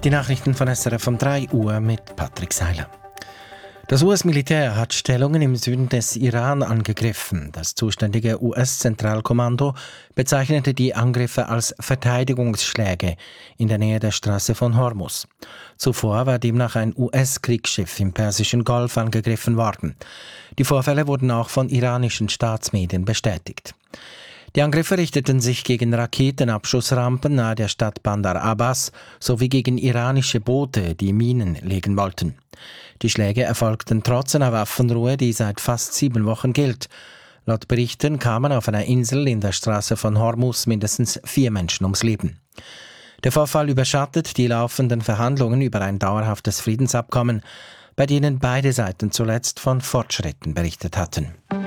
Die Nachrichten von SRF um 3 Uhr mit Patrick Seiler. Das US-Militär hat Stellungen im Süden des Iran angegriffen. Das zuständige US-Zentralkommando bezeichnete die Angriffe als Verteidigungsschläge in der Nähe der Straße von Hormuz. Zuvor war demnach ein US-Kriegsschiff im Persischen Golf angegriffen worden. Die Vorfälle wurden auch von iranischen Staatsmedien bestätigt. Die Angriffe richteten sich gegen Raketenabschussrampen nahe der Stadt Bandar Abbas sowie gegen iranische Boote, die Minen legen wollten. Die Schläge erfolgten trotz einer Waffenruhe, die seit fast 7 Wochen gilt. Laut Berichten kamen auf einer Insel in der Straße von Hormuz mindestens 4 Menschen ums Leben. Der Vorfall überschattet die laufenden Verhandlungen über ein dauerhaftes Friedensabkommen, bei denen beide Seiten zuletzt von Fortschritten berichtet hatten.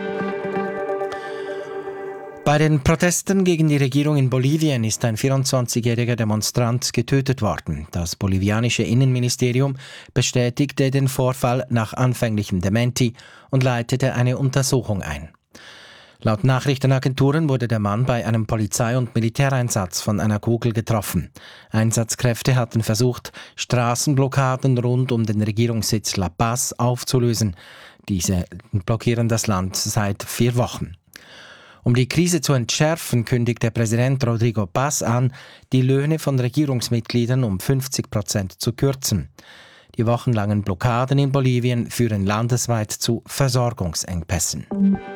Bei den Protesten gegen die Regierung in Bolivien ist ein 24-jähriger Demonstrant getötet worden. Das bolivianische Innenministerium bestätigte den Vorfall nach anfänglichem Dementi und leitete eine Untersuchung ein. Laut Nachrichtenagenturen wurde der Mann bei einem Polizei- und Militäreinsatz von einer Kugel getroffen. Einsatzkräfte hatten versucht, Straßenblockaden rund um den Regierungssitz La Paz aufzulösen. Diese blockieren das Land seit 4 Wochen. Um die Krise zu entschärfen, kündigt der Präsident Rodrigo Paz an, die Löhne von Regierungsmitgliedern um 50% zu kürzen. Die wochenlangen Blockaden in Bolivien führen landesweit zu Versorgungsengpässen.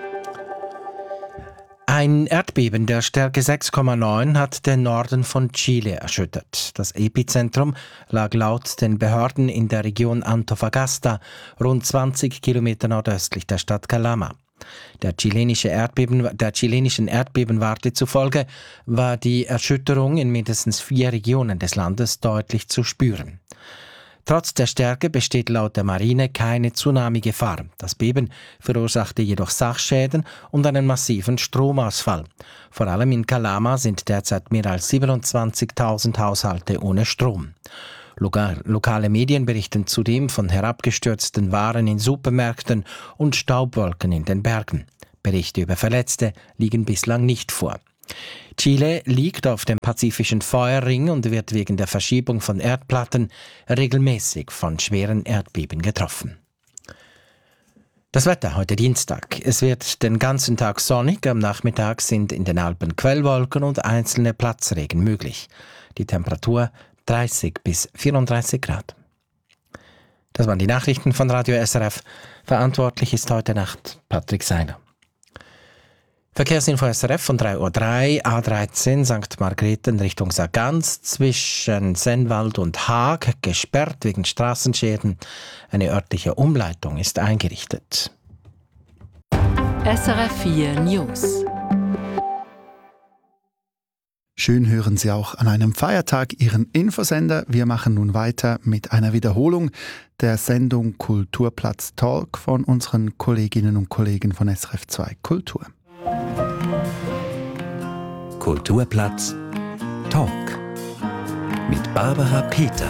Ein Erdbeben der Stärke 6,9 hat den Norden von Chile erschüttert. Das Epizentrum lag laut den Behörden in der Region Antofagasta, rund 20 Kilometer nordöstlich der Stadt Calama. Der chilenischen Erdbebenwarte zufolge war die Erschütterung in mindestens 4 Regionen des Landes deutlich zu spüren. Trotz der Stärke besteht laut der Marine keine Tsunami-Gefahr. Das Beben verursachte jedoch Sachschäden und einen massiven Stromausfall. Vor allem in Calama sind derzeit mehr als 27.000 Haushalte ohne Strom. Lokale Medien berichten zudem von herabgestürzten Waren in Supermärkten und Staubwolken in den Bergen. Berichte über Verletzte liegen bislang nicht vor. Chile liegt auf dem pazifischen Feuerring und wird wegen der Verschiebung von Erdplatten regelmäßig von schweren Erdbeben getroffen. Das Wetter heute Dienstag. Es wird den ganzen Tag sonnig, am Nachmittag sind in den Alpen Quellwolken und einzelne Platzregen möglich. Die Temperatur 30 bis 34 Grad. Das waren die Nachrichten von Radio SRF. Verantwortlich ist heute Nacht Patrick Seiler. Verkehrsinfo SRF von 3:03 Uhr, A13 St. Margrethen Richtung Sargans, zwischen Sennwald und Haag, gesperrt wegen Straßenschäden. Eine örtliche Umleitung ist eingerichtet. SRF 4 News. Schön hören Sie auch an einem Feiertag Ihren Infosender. Wir machen nun weiter mit einer Wiederholung der Sendung Kulturplatz Talk von unseren Kolleginnen und Kollegen von SRF 2 Kultur. Kulturplatz Talk mit Barbara Peter.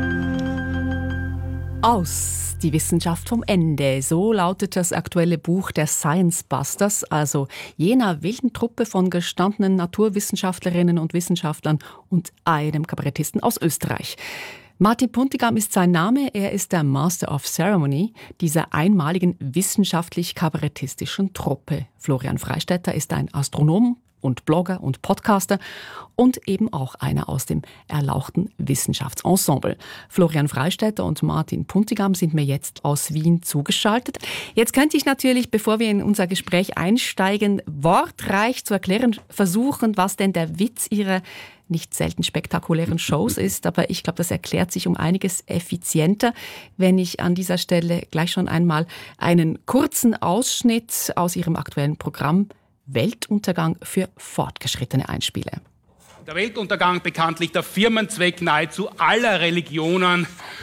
Aus die Wissenschaft vom Ende. So lautet das aktuelle Buch der Science Busters, also jener wilden Truppe von gestandenen Naturwissenschaftlerinnen und Wissenschaftlern und einem Kabarettisten aus Österreich. Martin Puntigam ist sein Name. Er ist der Master of Ceremony dieser einmaligen wissenschaftlich-kabarettistischen Truppe. Florian Freistetter ist ein Astronom und Blogger und Podcaster und eben auch einer aus dem erlauchten Wissenschaftsensemble. Florian Freistetter und Martin Puntigam sind mir jetzt aus Wien zugeschaltet. Jetzt könnte ich natürlich, bevor wir in unser Gespräch einsteigen, wortreich zu erklären versuchen, was denn der Witz ihrer nicht selten spektakulären Shows ist, aber ich glaube, das erklärt sich um einiges effizienter, wenn ich an dieser Stelle gleich schon einmal einen kurzen Ausschnitt aus ihrem aktuellen Programm Weltuntergang für Fortgeschrittene einspiele. Der Weltuntergang, bekanntlich der Firmenzweck nahezu aller Religionen.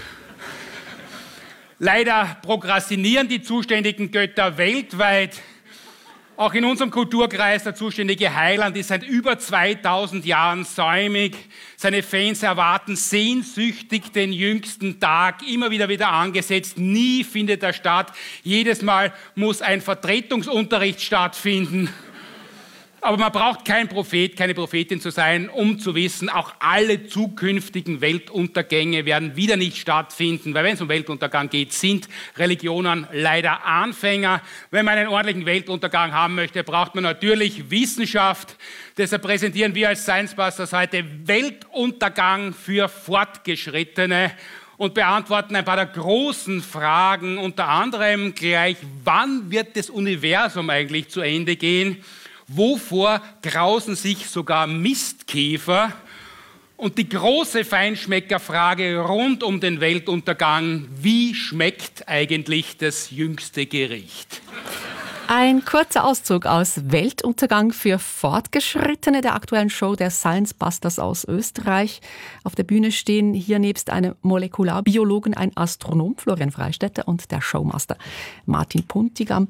Leider prokrastinieren die zuständigen Götter weltweit. Auch in unserem Kulturkreis, der zuständige Heiland ist seit über 2000 Jahren säumig. Seine Fans erwarten sehnsüchtig den jüngsten Tag, immer wieder angesetzt. Nie findet er statt. Jedes Mal muss ein Vertretungsunterricht stattfinden. Aber man braucht kein Prophet, keine Prophetin zu sein, um zu wissen, auch alle zukünftigen Weltuntergänge werden wieder nicht stattfinden, weil wenn es um Weltuntergang geht, sind Religionen leider Anfänger. Wenn man einen ordentlichen Weltuntergang haben möchte, braucht man natürlich Wissenschaft. Deshalb präsentieren wir als Science Busters heute Weltuntergang für Fortgeschrittene und beantworten ein paar der großen Fragen, unter anderem gleich, wann wird das Universum eigentlich zu Ende gehen? Wovor grausen sich sogar Mistkäfer? Und die große Feinschmeckerfrage rund um den Weltuntergang, wie schmeckt eigentlich das jüngste Gericht? Ein kurzer Auszug aus Weltuntergang für Fortgeschrittene, der aktuellen Show der Science Busters aus Österreich. Auf der Bühne stehen hier nebst einem Molekularbiologen ein Astronom, Florian Freistetter, und der Showmaster Martin Puntigam.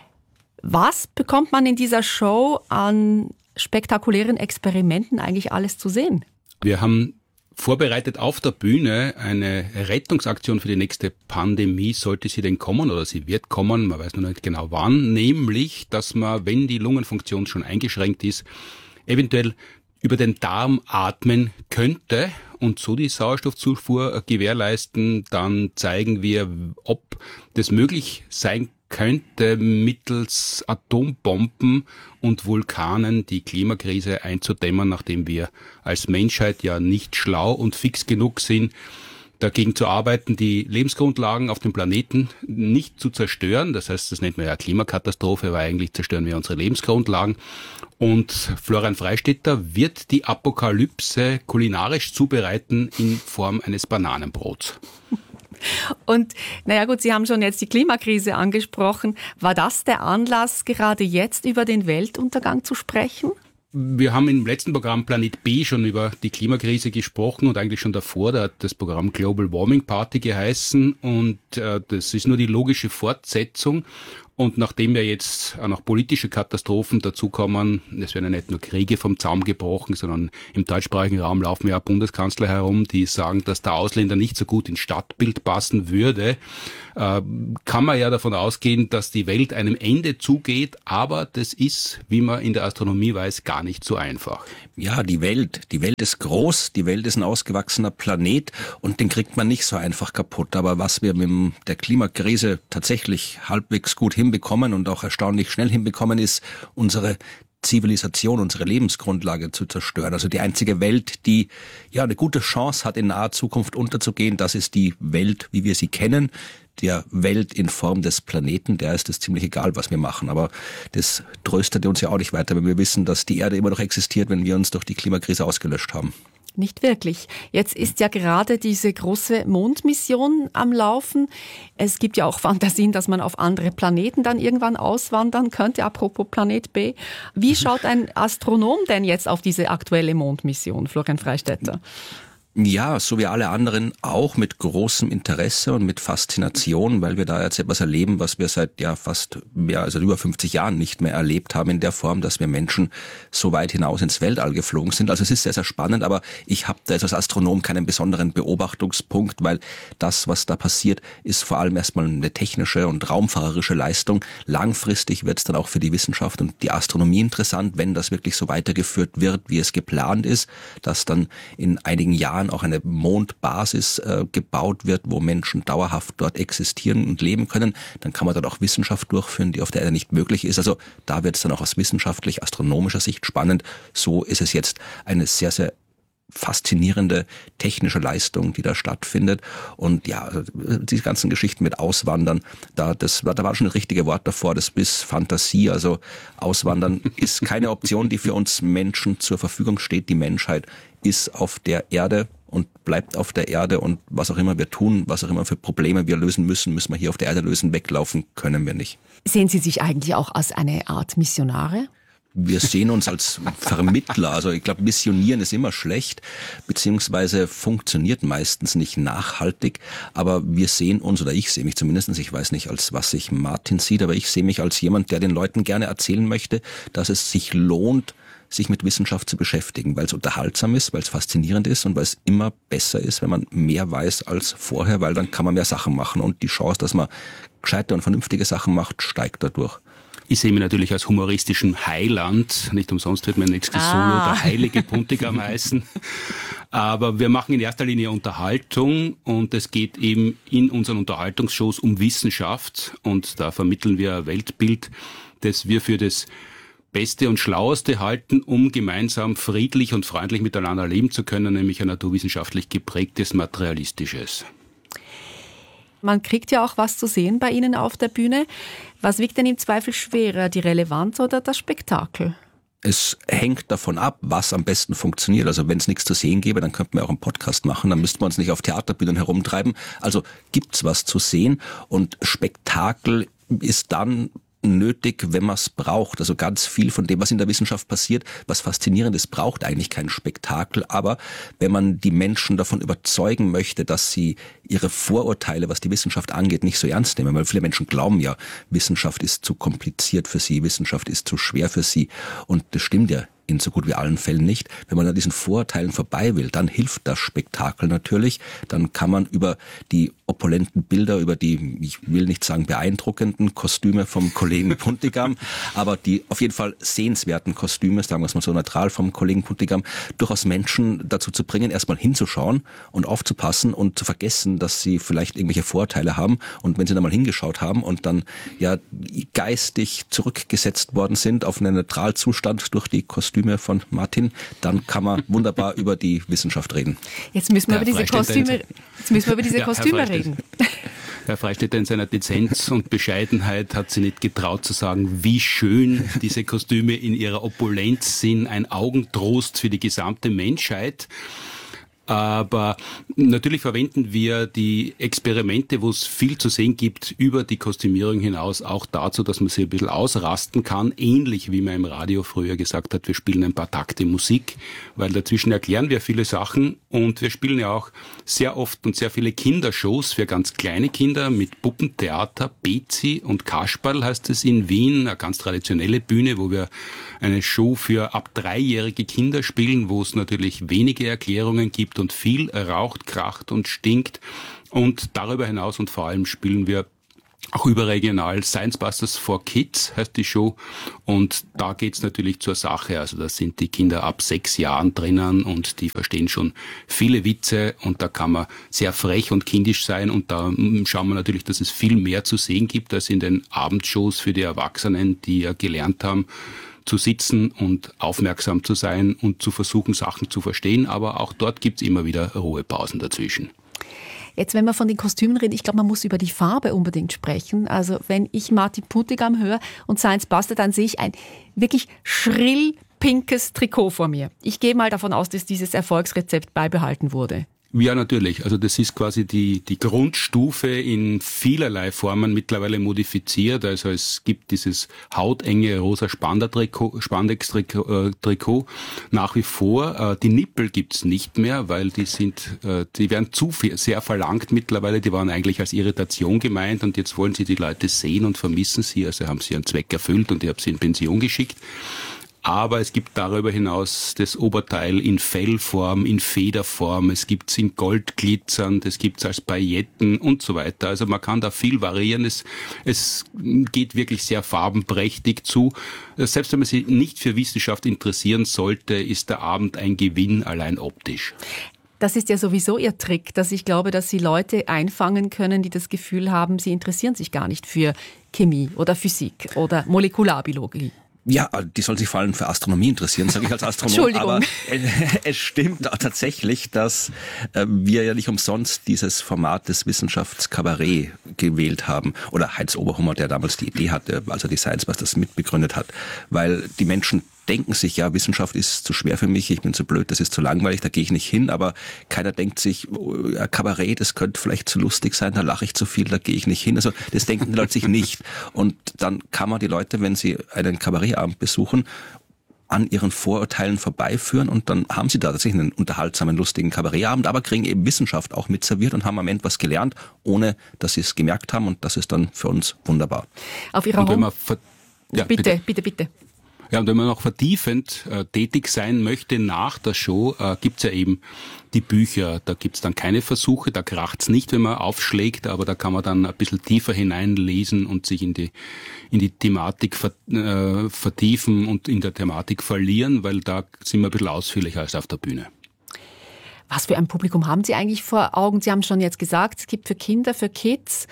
Was bekommt man in dieser Show an spektakulären Experimenten eigentlich alles zu sehen? Wir haben vorbereitet auf der Bühne eine Rettungsaktion für die nächste Pandemie, sollte sie denn kommen oder sie wird kommen, man weiß noch nicht genau wann, nämlich, dass man, wenn die Lungenfunktion schon eingeschränkt ist, eventuell über den Darm atmen könnte und so die Sauerstoffzufuhr gewährleisten. Dann zeigen wir, ob das möglich sein könnte, mittels Atombomben und Vulkanen die Klimakrise einzudämmen, nachdem wir als Menschheit ja nicht schlau und fix genug sind, dagegen zu arbeiten, die Lebensgrundlagen auf dem Planeten nicht zu zerstören. Das heißt, das nennt man ja Klimakatastrophe, weil eigentlich zerstören wir unsere Lebensgrundlagen. Und Florian Freistetter wird die Apokalypse kulinarisch zubereiten in Form eines Bananenbrots. Und naja gut, Sie haben schon jetzt die Klimakrise angesprochen. War das der Anlass, gerade jetzt über den Weltuntergang zu sprechen? Wir haben im letzten Programm Planet B schon über die Klimakrise gesprochen und eigentlich schon davor, da hat das Programm Global Warming Party geheißen und das ist nur die logische Fortsetzung. Und nachdem ja jetzt auch noch politische Katastrophen dazukommen, es werden ja nicht nur Kriege vom Zaum gebrochen, sondern im deutschsprachigen Raum laufen ja auch Bundeskanzler herum, die sagen, dass der Ausländer nicht so gut ins Stadtbild passen würde, kann man ja davon ausgehen, dass die Welt einem Ende zugeht, aber das ist, wie man in der Astronomie weiß, gar nicht so einfach. Ja, die Welt ist groß, die Welt ist ein ausgewachsener Planet und den kriegt man nicht so einfach kaputt. Aber was wir mit der Klimakrise tatsächlich halbwegs gut hinbekommen und auch erstaunlich schnell hinbekommen, ist unsere Zivilisation, unsere Lebensgrundlage zu zerstören. Also die einzige Welt, die ja eine gute Chance hat, in naher Zukunft unterzugehen, das ist die Welt, wie wir sie kennen. Der Welt in Form des Planeten, der ist es ziemlich egal, was wir machen. Aber das tröstet uns ja auch nicht weiter, wenn wir wissen, dass die Erde immer noch existiert, wenn wir uns durch die Klimakrise ausgelöscht haben. Nicht wirklich. Jetzt ist ja gerade diese große Mondmission am Laufen. Es gibt ja auch Fantasien, dass man auf andere Planeten dann irgendwann auswandern könnte, apropos Planet B. Wie schaut ein Astronom denn jetzt auf diese aktuelle Mondmission, Florian Freistetter? Ja, so wie alle anderen auch mit großem Interesse und mit Faszination, weil wir da jetzt etwas erleben, was wir seit fast über 50 Jahren nicht mehr erlebt haben in der Form, dass wir Menschen so weit hinaus ins Weltall geflogen sind. Also es ist sehr, sehr spannend, aber ich habe da jetzt als Astronom keinen besonderen Beobachtungspunkt, weil das, was da passiert, ist vor allem erstmal eine technische und raumfahrerische Leistung. Langfristig wird es dann auch für die Wissenschaft und die Astronomie interessant, wenn das wirklich so weitergeführt wird, wie es geplant ist, dass dann in einigen Jahren auch eine Mondbasis gebaut wird, wo Menschen dauerhaft dort existieren und leben können, dann kann man dort auch Wissenschaft durchführen, die auf der Erde nicht möglich ist. Also da wird es dann auch aus wissenschaftlich-astronomischer Sicht spannend. So ist es jetzt eine sehr, sehr faszinierende technische Leistung, die da stattfindet. Und ja, die ganzen Geschichten mit Auswandern, da war schon ein richtiges Wort davor, das ist Fantasie. Also Auswandern ist keine Option, die für uns Menschen zur Verfügung steht. Die Menschheit ist auf der Erde und bleibt auf der Erde und was auch immer wir tun, was auch immer für Probleme wir lösen müssen, müssen wir hier auf der Erde lösen. Weglaufen können wir nicht. Sehen Sie sich eigentlich auch als eine Art Missionare? Wir sehen uns als Vermittler. Also ich glaube, missionieren ist immer schlecht, beziehungsweise funktioniert meistens nicht nachhaltig. Aber wir sehen uns, oder ich sehe mich zumindest, ich weiß nicht, als was sich Martin sieht, aber ich sehe mich als jemand, der den Leuten gerne erzählen möchte, dass es sich lohnt, sich mit Wissenschaft zu beschäftigen, weil es unterhaltsam ist, weil es faszinierend ist und weil es immer besser ist, wenn man mehr weiß als vorher, weil dann kann man mehr Sachen machen und die Chance, dass man gescheite und vernünftige Sachen macht, steigt dadurch. Ich sehe mich natürlich als humoristischen Heiland. Nicht umsonst wird mein nächstes Solo der heilige Puntigam heißen. Aber wir machen in erster Linie Unterhaltung und es geht eben in unseren Unterhaltungsshows um Wissenschaft und da vermitteln wir ein Weltbild, das wir für das Beste und Schlaueste halten, um gemeinsam friedlich und freundlich miteinander leben zu können, nämlich ein naturwissenschaftlich geprägtes, materialistisches. Man kriegt ja auch was zu sehen bei Ihnen auf der Bühne. Was wiegt denn im Zweifel schwerer, die Relevanz oder das Spektakel? Es hängt davon ab, was am besten funktioniert. Also wenn es nichts zu sehen gäbe, dann könnten wir auch einen Podcast machen. Dann müssten wir uns nicht auf Theaterbühnen herumtreiben. Also gibt's was zu sehen und Spektakel ist dann nötig, wenn man es braucht. Also ganz viel von dem, was in der Wissenschaft passiert, was Faszinierendes, braucht eigentlich kein Spektakel. Aber wenn man die Menschen davon überzeugen möchte, dass sie ihre Vorurteile, was die Wissenschaft angeht, nicht so ernst nehmen, weil viele Menschen glauben ja, Wissenschaft ist zu kompliziert für sie, Wissenschaft ist zu schwer für sie. Und das stimmt ja in so gut wie allen Fällen nicht. Wenn man an diesen Vorurteilen vorbei will, dann hilft das Spektakel natürlich. Dann kann man über die opulenten Bilder, über die, ich will nicht sagen beeindruckenden Kostüme vom Kollegen Puntigam, aber die auf jeden Fall sehenswerten Kostüme, sagen wir es mal so neutral, vom Kollegen Puntigam, durchaus Menschen dazu zu bringen, erstmal hinzuschauen und aufzupassen und zu vergessen, dass sie vielleicht irgendwelche Vorurteile haben. Und wenn sie dann mal hingeschaut haben und dann ja geistig zurückgesetzt worden sind auf einen Neutralzustand durch die Kostüme von Martin, dann kann man wunderbar über die Wissenschaft reden. Jetzt müssen wir über diese Kostüme reden. Herr Freistetter in seiner Dezenz und Bescheidenheit hat sie nicht getraut zu sagen, wie schön diese Kostüme in ihrer Opulenz sind, ein Augentrost für die gesamte Menschheit. Aber natürlich verwenden wir die Experimente, wo es viel zu sehen gibt, über die Kostümierung hinaus auch dazu, dass man sich ein bisschen ausrasten kann. Ähnlich wie man im Radio früher gesagt hat, wir spielen ein paar Takte Musik, weil dazwischen erklären wir viele Sachen und wir spielen ja auch sehr oft und sehr viele Kindershows für ganz kleine Kinder mit Puppentheater, Bezi und Kasperl heißt es in Wien, eine ganz traditionelle Bühne, wo wir eine Show für ab 3-jährige Kinder spielen, wo es natürlich wenige Erklärungen gibt und viel raucht, kracht und stinkt. Und darüber hinaus und vor allem spielen wir auch überregional Science Busters for Kids heißt die Show. Und da geht's natürlich zur Sache. Also da sind die Kinder ab 6 Jahren drinnen und die verstehen schon viele Witze und da kann man sehr frech und kindisch sein und da schauen wir natürlich, dass es viel mehr zu sehen gibt als in den Abendshows für die Erwachsenen, die ja gelernt haben, zu sitzen und aufmerksam zu sein und zu versuchen, Sachen zu verstehen. Aber auch dort gibt's immer wieder Ruhepausen dazwischen. Jetzt, wenn wir von den Kostümen reden, ich glaube, man muss über die Farbe unbedingt sprechen. Also wenn ich Martin Puntigam höre und Science Buster, dann sehe ich ein wirklich schrill pinkes Trikot vor mir. Ich gehe mal davon aus, dass dieses Erfolgsrezept beibehalten wurde. Ja, natürlich. Also das ist quasi die Grundstufe in vielerlei Formen mittlerweile modifiziert. Also es gibt dieses hautenge rosa Spandex-Trikot nach wie vor. Die Nippel gibt's nicht mehr, weil die werden sehr verlangt mittlerweile. Die waren eigentlich als Irritation gemeint und jetzt wollen sie die Leute sehen und vermissen sie. Also haben sie ihren Zweck erfüllt und ich habe sie in Pension geschickt. Aber es gibt darüber hinaus das Oberteil in Fellform, in Federform, es gibt es in Goldglitzern, es gibt es als Pailletten und so weiter. Also man kann da viel variieren. Es geht wirklich sehr farbenprächtig zu. Selbst wenn man sich nicht für Wissenschaft interessieren sollte, ist der Abend ein Gewinn allein optisch. Das ist ja sowieso Ihr Trick, dass ich glaube, dass Sie Leute einfangen können, die das Gefühl haben, sie interessieren sich gar nicht für Chemie oder Physik oder Molekularbiologie. Ja, die soll sich vor allem für Astronomie interessieren, sage ich als Astronom. Entschuldigung. Aber es stimmt tatsächlich, dass wir ja nicht umsonst dieses Format des Wissenschaftskabarett gewählt haben. Oder Heinz Oberhummer, der damals die Idee hatte, als er die Science Busters mitbegründet hat. Weil die Menschen denken sich, ja, Wissenschaft ist zu schwer für mich, ich bin zu blöd, das ist zu langweilig, da gehe ich nicht hin. Aber keiner denkt sich, Kabarett, das könnte vielleicht zu lustig sein, da lache ich zu viel, da gehe ich nicht hin. Also das denken die Leute sich nicht. Und dann kann man die Leute, wenn sie einen Kabarettabend besuchen, an ihren Vorurteilen vorbeiführen und dann haben sie da tatsächlich einen unterhaltsamen, lustigen Kabarettabend, aber kriegen eben Wissenschaft auch mitserviert und haben am Ende was gelernt, ohne dass sie es gemerkt haben und das ist dann für uns wunderbar. Auf Ihrer Homepage. Bitte. Ja, und wenn man noch vertiefend tätig sein möchte nach der Show, gibt's ja eben die Bücher. Da gibt's dann keine Versuche, da kracht's nicht, wenn man aufschlägt, aber da kann man dann ein bisschen tiefer hineinlesen und sich in die Thematik vertiefen und in der Thematik verlieren, weil da sind wir ein bisschen ausführlicher als auf der Bühne. Was für ein Publikum haben Sie eigentlich vor Augen? Sie haben schon jetzt gesagt, es gibt für Kinder, für Kids.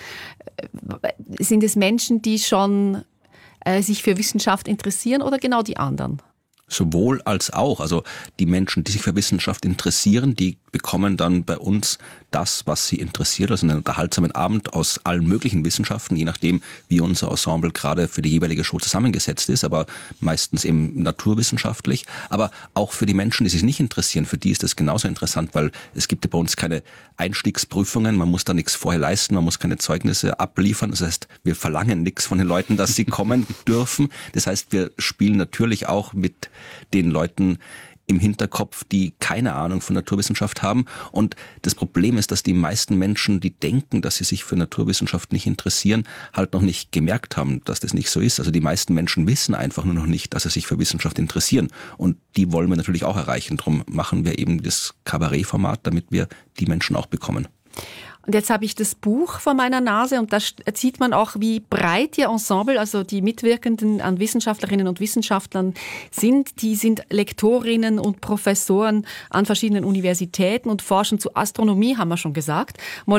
Sind es Menschen, die schon sich für Wissenschaft interessieren oder genau die anderen? Sowohl als auch. Also die Menschen, die sich für Wissenschaft interessieren, die bekommen dann bei uns das, was sie interessiert, also einen unterhaltsamen Abend aus allen möglichen Wissenschaften, je nachdem, wie unser Ensemble gerade für die jeweilige Show zusammengesetzt ist, aber meistens eben naturwissenschaftlich. Aber auch für die Menschen, die sich nicht interessieren, für die ist das genauso interessant, weil es gibt ja bei uns keine Einstiegsprüfungen, man muss da nichts vorher leisten, man muss keine Zeugnisse abliefern. Das heißt, wir verlangen nichts von den Leuten, dass sie kommen dürfen. Das heißt, wir spielen natürlich auch mit den Leuten im Hinterkopf, die keine Ahnung von Naturwissenschaft haben. Und das Problem ist, dass die meisten Menschen, die denken, dass sie sich für Naturwissenschaft nicht interessieren, halt noch nicht gemerkt haben, dass das nicht so ist. Also die meisten Menschen wissen einfach nur noch nicht, dass sie sich für Wissenschaft interessieren. Und die wollen wir natürlich auch erreichen. Darum machen wir eben das Kabarettformat, damit wir die Menschen auch bekommen. Und jetzt habe ich das Buch vor meiner Nase und da sieht man auch, wie breit Ihr Ensemble, also die Mitwirkenden an Wissenschaftlerinnen und Wissenschaftlern sind. Die sind Lektorinnen und Professoren an verschiedenen Universitäten und forschen zu Astronomie, haben wir schon gesagt,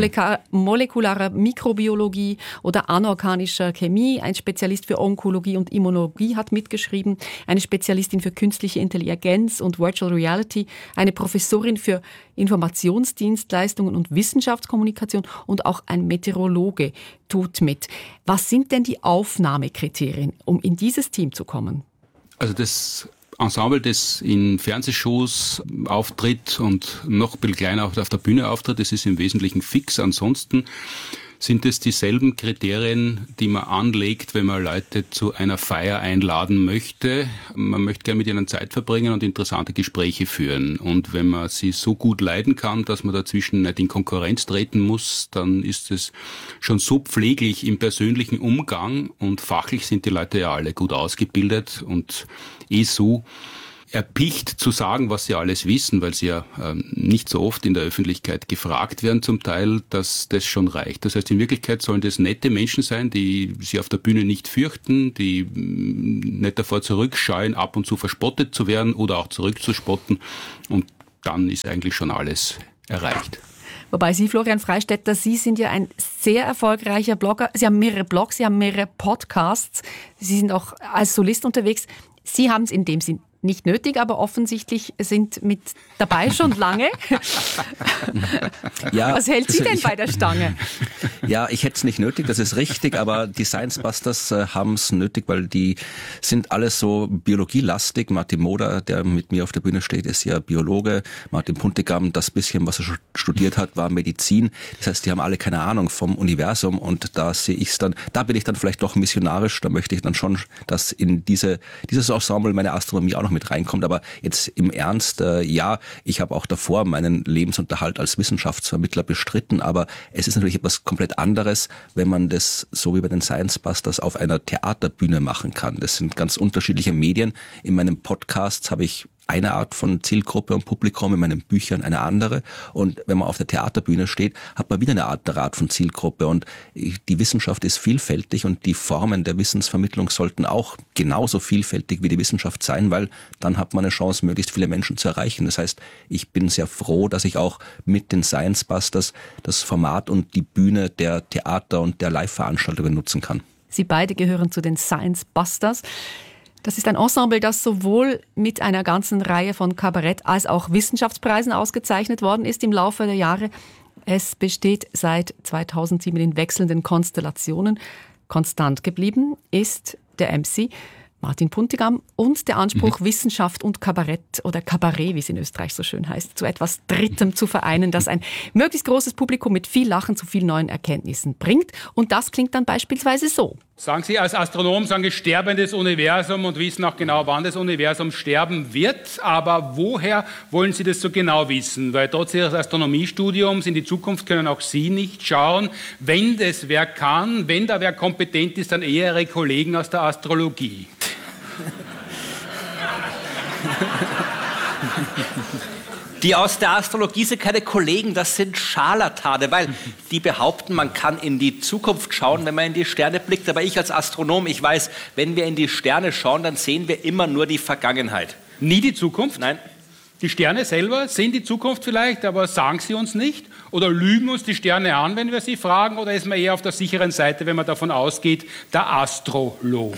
molekularer Mikrobiologie oder anorganischer Chemie. Ein Spezialist für Onkologie und Immunologie hat mitgeschrieben, eine Spezialistin für künstliche Intelligenz und Virtual Reality, eine Professorin für Informationsdienstleistungen und Wissenschaftskommunikation und auch ein Meteorologe tut mit. Was sind denn die Aufnahmekriterien, um in dieses Team zu kommen? Also das Ensemble, das in Fernsehshows auftritt und noch ein bisschen kleiner auf der Bühne auftritt, das ist im Wesentlichen fix. Ansonsten sind es dieselben Kriterien, die man anlegt, wenn man Leute zu einer Feier einladen möchte. Man möchte gerne mit ihnen Zeit verbringen und interessante Gespräche führen. Und wenn man sie so gut leiden kann, dass man dazwischen nicht in Konkurrenz treten muss, dann ist es schon so pfleglich im persönlichen Umgang und fachlich sind die Leute ja alle gut ausgebildet und so erpicht zu sagen, was sie alles wissen, weil sie ja nicht so oft in der Öffentlichkeit gefragt werden zum Teil, dass das schon reicht. Das heißt, in Wirklichkeit sollen das nette Menschen sein, die sich auf der Bühne nicht fürchten, die nicht davor zurückscheuen, ab und zu verspottet zu werden oder auch zurückzuspotten. Und dann ist eigentlich schon alles erreicht. Wobei Sie, Florian Freistetter, Sie sind ja ein sehr erfolgreicher Blogger. Sie haben mehrere Blogs, Sie haben mehrere Podcasts. Sie sind auch als Solist unterwegs. Sie haben es in dem Sinn nicht nötig, aber offensichtlich sind mit dabei schon lange. Ja, was hält Sie denn bei der Stange? Ja, ich hätte es nicht nötig, das ist richtig, aber die Science Busters haben es nötig, weil die sind alles so biologielastig. Martin Moder, der mit mir auf der Bühne steht, ist ja Biologe. Martin Puntigam, das bisschen, was er studiert hat, war Medizin. Das heißt, die haben alle keine Ahnung vom Universum und da sehe ich es dann, da bin ich dann vielleicht doch missionarisch, da möchte ich dann schon, dass in dieses Ensemble meine Astronomie auch noch mit reinkommt. Aber jetzt im Ernst, ja, ich habe auch davor meinen Lebensunterhalt als Wissenschaftsvermittler bestritten, aber es ist natürlich etwas komplett anderes, wenn man das, so wie bei den Science Busters, auf einer Theaterbühne machen kann. Das sind ganz unterschiedliche Medien. In meinem Podcast habe ich eine Art von Zielgruppe und Publikum, in meinen Büchern eine andere. Und wenn man auf der Theaterbühne steht, hat man wieder eine andere Art von Zielgruppe. Und die Wissenschaft ist vielfältig und die Formen der Wissensvermittlung sollten auch genauso vielfältig wie die Wissenschaft sein, weil dann hat man eine Chance, möglichst viele Menschen zu erreichen. Das heißt, ich bin sehr froh, dass ich auch mit den Science Busters das Format und die Bühne der Theater- und der Live-Veranstaltungen nutzen kann. Sie beide gehören zu den Science Busters. Das ist ein Ensemble, das sowohl mit einer ganzen Reihe von Kabarett- als auch Wissenschaftspreisen ausgezeichnet worden ist im Laufe der Jahre. Es besteht seit 2007 in wechselnden Konstellationen. Konstant geblieben ist der MC Martin Puntigam und der Anspruch, Wissenschaft und Kabarett oder Kabarett, wie es in Österreich so schön heißt, zu etwas Drittem zu vereinen, das ein möglichst großes Publikum mit viel Lachen zu vielen neuen Erkenntnissen bringt. Und das klingt dann beispielsweise so. Sagen Sie als Astronom, sagen Sie sterbendes Universum und wissen auch genau, wann das Universum sterben wird. Aber woher wollen Sie das so genau wissen? Weil trotz Ihres Astronomiestudiums in die Zukunft können auch Sie nicht schauen. Wenn das wer kann, wenn da wer kompetent ist, dann eher Ihre Kollegen aus der Astrologie. Die aus der Astrologie sind keine Kollegen, das sind Scharlatane, weil die behaupten, man kann in die Zukunft schauen, wenn man in die Sterne blickt. Aber ich als Astronom, ich weiß, wenn wir in die Sterne schauen, dann sehen wir immer nur die Vergangenheit. Nie die Zukunft? Nein. Die Sterne selber sehen die Zukunft vielleicht, aber sagen sie uns nicht? Oder lügen uns die Sterne an, wenn wir sie fragen? Oder ist man eher auf der sicheren Seite, wenn man davon ausgeht, der Astrolog?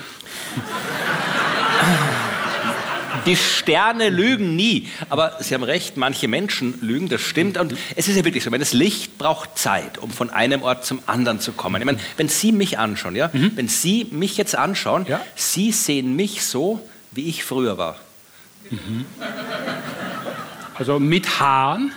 Die Sterne lügen nie. Aber Sie haben recht, manche Menschen lügen, das stimmt. Und es ist ja wirklich so, wenn das Licht braucht Zeit, um von einem Ort zum anderen zu kommen. Ich meine, wenn Sie mich anschauen, ja, wenn Sie mich jetzt anschauen, ja? Sie sehen mich so, wie ich früher war. Mhm. Also mit Haaren?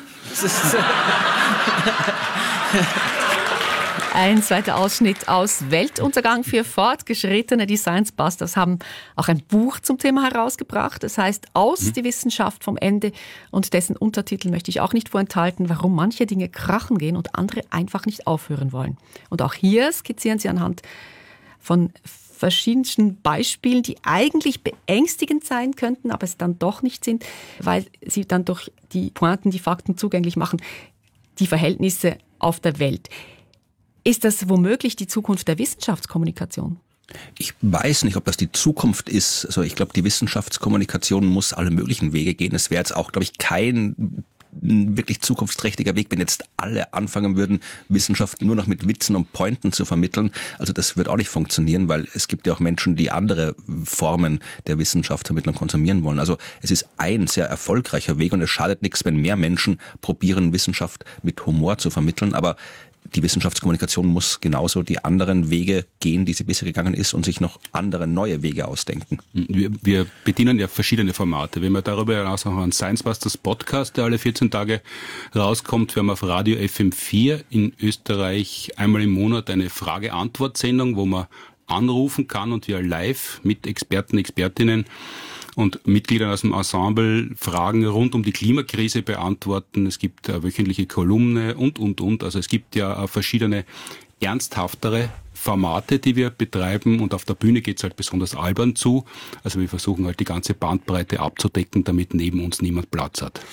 Ein zweiter Ausschnitt aus Weltuntergang für Fortgeschrittene. Die Science Busters haben auch ein Buch zum Thema herausgebracht. Das heißt Aus die Wissenschaft vom Ende. Und dessen Untertitel möchte ich auch nicht vorenthalten, warum manche Dinge krachen gehen und andere einfach nicht aufhören wollen. Und auch hier skizzieren sie anhand von verschiedensten Beispielen, die eigentlich beängstigend sein könnten, aber es dann doch nicht sind, weil sie dann durch die Pointen, die Fakten zugänglich machen, die Verhältnisse auf der Welt. Ist das womöglich die Zukunft der Wissenschaftskommunikation? Ich weiß nicht, ob das die Zukunft ist. Also ich glaube, die Wissenschaftskommunikation muss alle möglichen Wege gehen. Es wäre jetzt auch, glaube ich, kein wirklich zukunftsträchtiger Weg, wenn jetzt alle anfangen würden, Wissenschaft nur noch mit Witzen und Pointen zu vermitteln. Also das wird auch nicht funktionieren, weil es gibt ja auch Menschen, die andere Formen der Wissenschaftsvermittlung konsumieren wollen. Also es ist ein sehr erfolgreicher Weg und es schadet nichts, wenn mehr Menschen probieren, Wissenschaft mit Humor zu vermitteln. Aber die Wissenschaftskommunikation muss genauso die anderen Wege gehen, die sie bisher gegangen ist, und sich noch andere neue Wege ausdenken. Wir bedienen ja verschiedene Formate. Wenn wir darüber hinaus noch einen Science Busters Podcast, der alle 14 Tage rauskommt, wir haben auf Radio FM4 in Österreich einmal im Monat eine Frage-Antwort-Sendung, wo man anrufen kann und wir live mit Experten, Expertinnen und Mitgliedern aus dem Ensemble Fragen rund um die Klimakrise beantworten. Es gibt eine wöchentliche Kolumne und. Also es gibt ja verschiedene ernsthaftere Formate, die wir betreiben, und auf der Bühne geht's halt besonders albern zu. Also wir versuchen halt die ganze Bandbreite abzudecken, damit neben uns niemand Platz hat.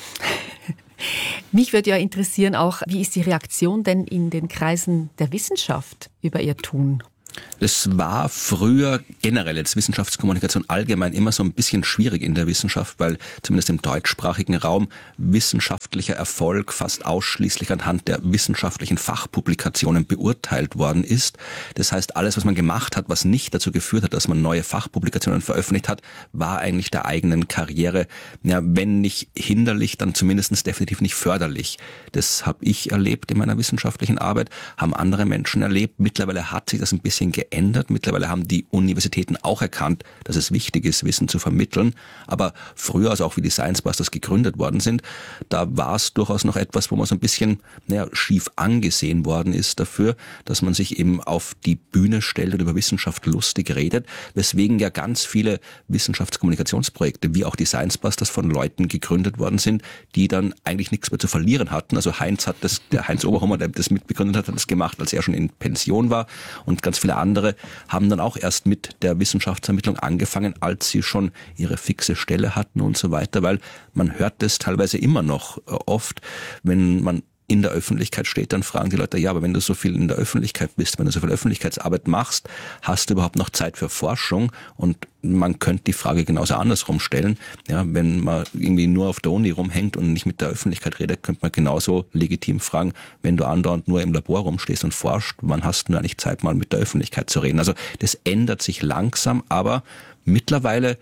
Mich würde ja interessieren auch, wie ist die Reaktion denn in den Kreisen der Wissenschaft über Ihr Tun? Das war früher generell jetzt Wissenschaftskommunikation allgemein immer so ein bisschen schwierig in der Wissenschaft, weil zumindest im deutschsprachigen Raum wissenschaftlicher Erfolg fast ausschließlich anhand der wissenschaftlichen Fachpublikationen beurteilt worden ist. Das heißt, alles, was man gemacht hat, was nicht dazu geführt hat, dass man neue Fachpublikationen veröffentlicht hat, war eigentlich der eigenen Karriere, ja, wenn nicht hinderlich, dann zumindest definitiv nicht förderlich. Das habe ich erlebt in meiner wissenschaftlichen Arbeit, haben andere Menschen erlebt. Mittlerweile hat sich das ein bisschen geändert. Mittlerweile haben die Universitäten auch erkannt, dass es wichtig ist, Wissen zu vermitteln. Aber früher, also auch wie die Science Busters gegründet worden sind, da war es durchaus noch etwas, wo man so ein bisschen schief angesehen worden ist dafür, dass man sich eben auf die Bühne stellt und über Wissenschaft lustig redet, weswegen ja ganz viele Wissenschaftskommunikationsprojekte, wie auch die Science Busters, von Leuten gegründet worden sind, die dann eigentlich nichts mehr zu verlieren hatten. Also der Heinz Oberhummer, der das mitbegründet hat, hat das gemacht, als er schon in Pension war, und ganz viele andere haben dann auch erst mit der Wissenschaftsvermittlung angefangen, als sie schon ihre fixe Stelle hatten und so weiter, weil man hört das teilweise immer noch oft, wenn man in der Öffentlichkeit steht, dann fragen die Leute, ja, aber wenn du so viel in der Öffentlichkeit bist, wenn du so viel Öffentlichkeitsarbeit machst, hast du überhaupt noch Zeit für Forschung? Und man könnte die Frage genauso andersrum stellen. Ja, wenn man irgendwie nur auf der Uni rumhängt und nicht mit der Öffentlichkeit redet, könnte man genauso legitim fragen, wenn du andauernd nur im Labor rumstehst und forschst, wann hast du eigentlich Zeit, mal mit der Öffentlichkeit zu reden? Also das ändert sich langsam, aber mittlerweile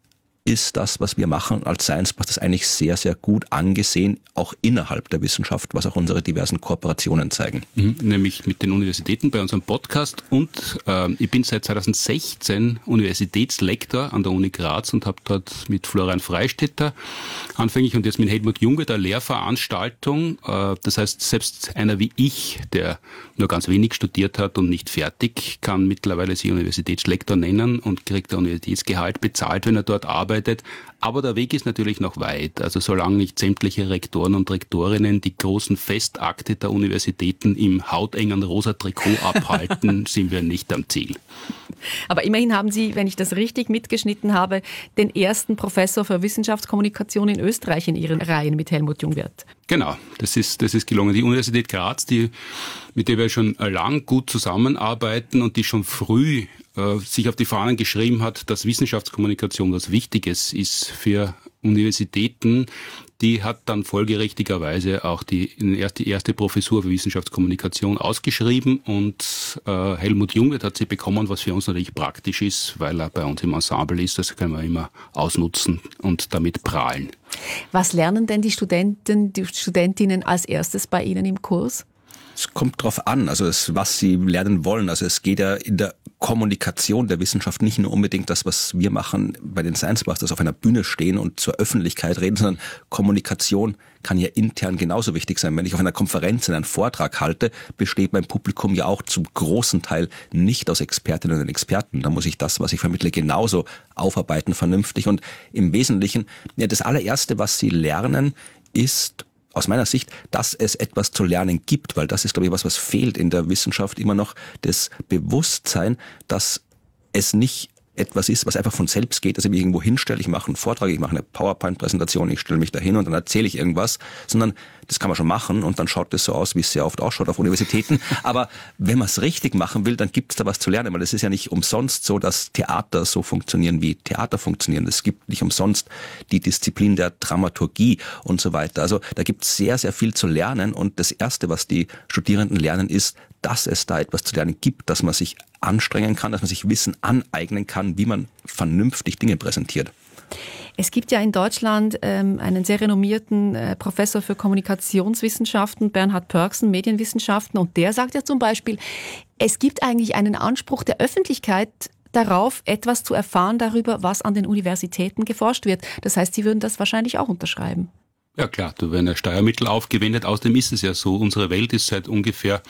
ist das, was wir machen als Science Busters, eigentlich sehr, sehr gut angesehen, auch innerhalb der Wissenschaft, was auch unsere diversen Kooperationen zeigen. Nämlich mit den Universitäten bei unserem Podcast, und ich bin seit 2016 Universitätslektor an der Uni Graz und habe dort mit Florian Freistetter anfänglich und jetzt mit Helmut Junge der Lehrveranstaltung. Das heißt, selbst einer wie ich, der nur ganz wenig studiert hat und nicht fertig, kann mittlerweile sich Universitätslektor nennen und kriegt ein Universitätsgehalt bezahlt, wenn er dort arbeitet. gearbeitet. Aber der Weg ist natürlich noch weit. Also solange nicht sämtliche Rektoren und Rektorinnen die großen Festakte der Universitäten im hautengen rosa Trikot abhalten, sind wir nicht am Ziel. Aber immerhin haben Sie, wenn ich das richtig mitgeschnitten habe, den ersten Professor für Wissenschaftskommunikation in Österreich in Ihren Reihen mit Helmut Jungwirth. Genau, das ist gelungen. Die Universität Graz, mit der wir schon lang gut zusammenarbeiten und die schon früh sich auf die Fahnen geschrieben hat, dass Wissenschaftskommunikation was Wichtiges ist für Universitäten, die hat dann folgerichtigerweise auch die erste Professur für Wissenschaftskommunikation ausgeschrieben und Helmut Jungwirth hat sie bekommen, was für uns natürlich praktisch ist, weil er bei uns im Ensemble ist. Das können wir immer ausnutzen und damit prahlen. Was lernen denn die Studenten, die Studentinnen als erstes bei Ihnen im Kurs? Es kommt drauf an, also was sie lernen wollen. Also es geht ja in der Kommunikation der Wissenschaft nicht nur unbedingt das, was wir machen bei den Science Busters, auf einer Bühne stehen und zur Öffentlichkeit reden, sondern Kommunikation kann ja intern genauso wichtig sein. Wenn ich auf einer Konferenz einen Vortrag halte, besteht mein Publikum ja auch zum großen Teil nicht aus Expertinnen und Experten. Da muss ich das, was ich vermittle, genauso aufarbeiten, vernünftig. Und im Wesentlichen, ja, das allererste, was sie lernen, ist aus meiner Sicht, dass es etwas zu lernen gibt, weil das ist, glaube ich, was fehlt in der Wissenschaft immer noch, das Bewusstsein, dass es nicht etwas ist, was einfach von selbst geht, dass ich mich irgendwo hinstelle, ich mache einen Vortrag, ich mache eine PowerPoint-Präsentation, ich stelle mich da hin und dann erzähle ich irgendwas, sondern das kann man schon machen und dann schaut das so aus, wie es sehr oft ausschaut auf Universitäten. Aber wenn man es richtig machen will, dann gibt es da was zu lernen, weil es ist ja nicht umsonst so, dass Theater so funktionieren, wie Theater funktionieren. Es gibt nicht umsonst die Disziplin der Dramaturgie und so weiter. Also da gibt es sehr, sehr viel zu lernen und das Erste, was die Studierenden lernen, ist, dass es da etwas zu lernen gibt, dass man sich anstrengen kann, dass man sich Wissen aneignen kann, wie man vernünftig Dinge präsentiert. Es gibt ja in Deutschland einen sehr renommierten Professor für Kommunikationswissenschaften, Bernhard Pörksen, Medienwissenschaften, und der sagt ja zum Beispiel, es gibt eigentlich einen Anspruch der Öffentlichkeit darauf, etwas zu erfahren darüber, was an den Universitäten geforscht wird. Das heißt, Sie würden das wahrscheinlich auch unterschreiben. Ja klar, da werden ja Steuermittel aufgewendet. Außerdem ist es ja so, unsere Welt ist seit ungefähr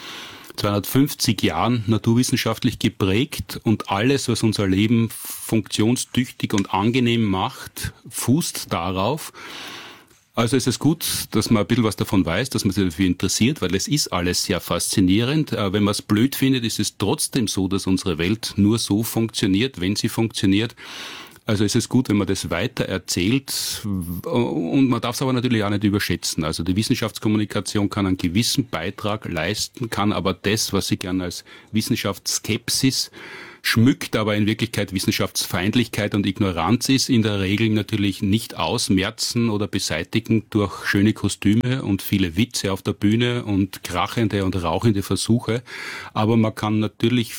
250 Jahren naturwissenschaftlich geprägt und alles, was unser Leben funktionstüchtig und angenehm macht, fußt darauf. Also ist es gut, dass man ein bisschen was davon weiß, dass man sich dafür interessiert, weil es ist alles sehr faszinierend. Wenn man es blöd findet, ist es trotzdem so, dass unsere Welt nur so funktioniert, wenn sie funktioniert. Also ist es gut, wenn man das weiter erzählt und man darf es aber natürlich auch nicht überschätzen. Also die Wissenschaftskommunikation kann einen gewissen Beitrag leisten, kann aber das, was sie gerne als Wissenschaftsskepsis schmückt, aber in Wirklichkeit Wissenschaftsfeindlichkeit und Ignoranz ist, in der Regel natürlich nicht ausmerzen oder beseitigen durch schöne Kostüme und viele Witze auf der Bühne und krachende und rauchende Versuche. Aber man kann natürlich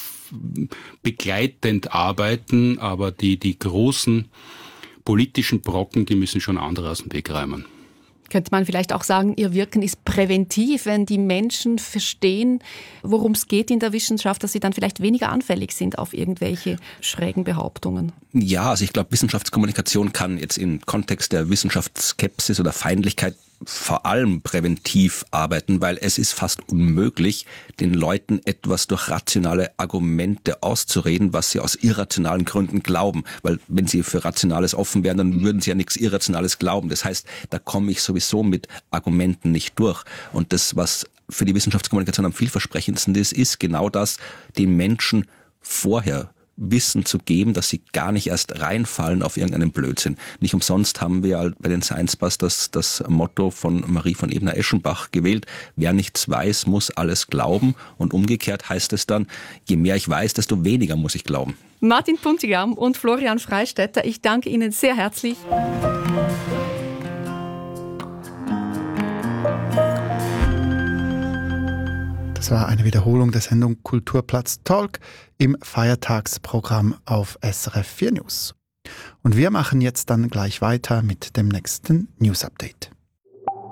begleitend arbeiten, aber die großen politischen Brocken, die müssen schon andere aus dem Weg räumen. Könnte man vielleicht auch sagen, Ihr Wirken ist präventiv, wenn die Menschen verstehen, worum es geht in der Wissenschaft, dass sie dann vielleicht weniger anfällig sind auf irgendwelche schrägen Behauptungen? Ja, also ich glaube, Wissenschaftskommunikation kann jetzt im Kontext der Wissenschaftsskepsis oder Feindlichkeit vor allem präventiv arbeiten, weil es ist fast unmöglich, den Leuten etwas durch rationale Argumente auszureden, was sie aus irrationalen Gründen glauben. Weil wenn sie für Rationales offen wären, dann würden sie ja nichts Irrationales glauben. Das heißt, da komme ich sowieso mit Argumenten nicht durch. Und das, was für die Wissenschaftskommunikation am vielversprechendsten ist, ist genau das, den Menschen vorher Wissen zu geben, dass sie gar nicht erst reinfallen auf irgendeinen Blödsinn. Nicht umsonst haben wir bei den Science Busters das Motto von Marie von Ebner-Eschenbach gewählt: Wer nichts weiß, muss alles glauben. Und umgekehrt heißt es dann, je mehr ich weiß, desto weniger muss ich glauben. Martin Puntigam und Florian Freistetter, ich danke Ihnen sehr herzlich. Das war eine Wiederholung der Sendung Kulturplatz Talk im Feiertagsprogramm auf SRF 4 News. Und wir machen jetzt dann gleich weiter mit dem nächsten News Update.